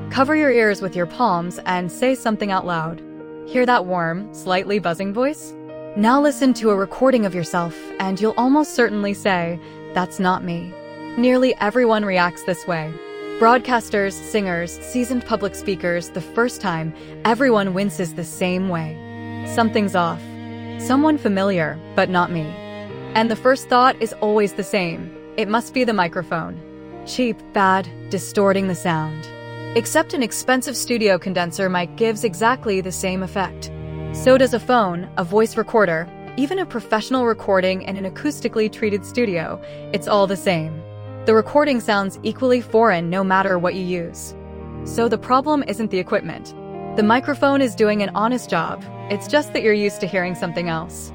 Cover your ears with your palms and say something out loud. Hear that warm, slightly buzzing voice? Now listen to a recording of yourself, and you'll almost certainly say, "That's not me." Nearly everyone reacts this way. Broadcasters, singers, seasoned public speakers, the first time, everyone winces the same way. Something's off. Someone familiar, but not me. And the first thought is always the same. It must be the microphone. Cheap, bad, distorting the sound. Except an expensive studio condenser mic gives exactly the same effect. So does a phone, a voice recorder, even a professional recording in an acoustically treated studio. It's all the same. The recording sounds equally foreign no matter what you use. So the problem isn't the equipment. The microphone is doing an honest job. It's just that you're used to hearing something else.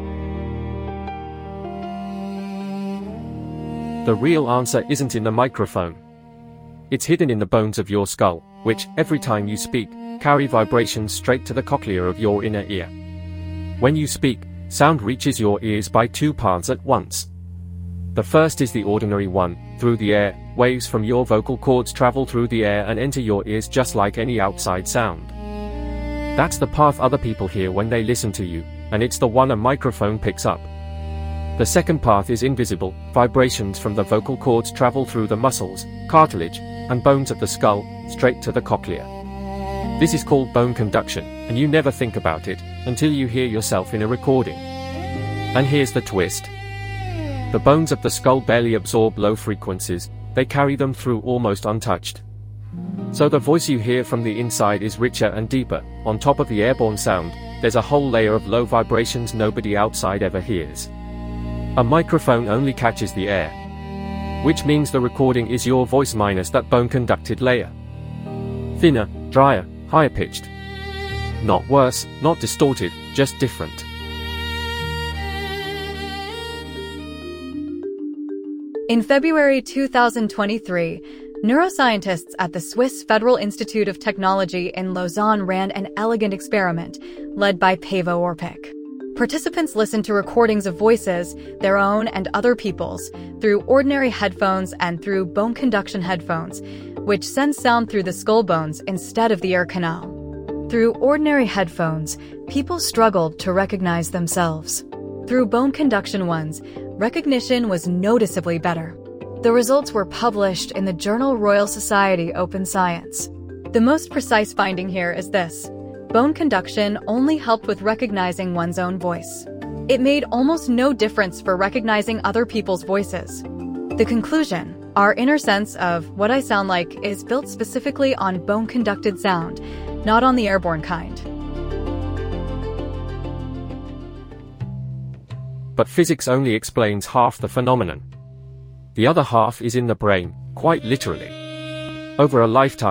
The real answer isn't in the microphone. It's hidden in the bones of your skull, which, every time you speak, carry vibrations straight to the cochlea of your inner ear. When you speak, sound reaches your ears by two paths at once. The first is the ordinary one, through the air. Waves from your vocal cords travel through the air and enter your ears just like any outside sound. That's the path other people hear when they listen to you, and it's the one a microphone picks up. The second path is invisible. Vibrations from the vocal cords travel through the muscles, cartilage, and bones of the skull, straight to the cochlea. This is called bone conduction, and you never think about it, until you hear yourself in a recording. And here's the twist. The bones of the skull barely absorb low frequencies, they carry them through almost untouched. So the voice you hear from the inside is richer and deeper. On top of the airborne sound, there's a whole layer of low vibrations nobody outside ever hears. A microphone only catches the air, which means the recording is your voice minus that bone-conducted layer. Thinner, drier, higher-pitched. Not worse, not distorted, just different. In February 2023, neuroscientists at the Swiss Federal Institute of Technology in Lausanne ran an elegant experiment led by Paavo Orpik. Participants listened to recordings of voices, their own and other people's, through ordinary headphones and through bone conduction headphones, which send sound through the skull bones instead of the ear canal. Through ordinary headphones, people struggled to recognize themselves. Through bone conduction ones, recognition was noticeably better. The results were published in the journal Royal Society Open Science. The most precise finding here is this: bone conduction only helped with recognizing one's own voice. It made almost no difference for recognizing other people's voices. The conclusion: our inner sense of what I sound like is built specifically on bone-conducted sound, not on the airborne kind. But physics only explains half the phenomenon. The other half is in the brain, quite literally. Over a lifetime,